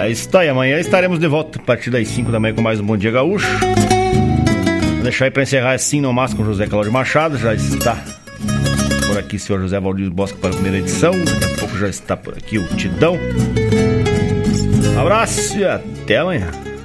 Aí está, e amanhã estaremos de volta a partir das 5 da manhã com mais um Bom Dia Gaúcho. Vou deixar aí para encerrar assim no máximo com o José Cláudio Machado. Já está por aqui o senhor José Valdir Bosco para a primeira edição. Daqui a pouco já está por aqui o Tidão. Um abraço e até amanhã.